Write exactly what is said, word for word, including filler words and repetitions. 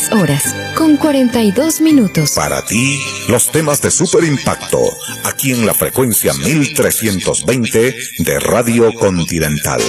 diez horas, con cuarenta y dos minutos. Para ti, los temas de superimpacto, aquí en la frecuencia mil trescientos veinte de Radio Continental.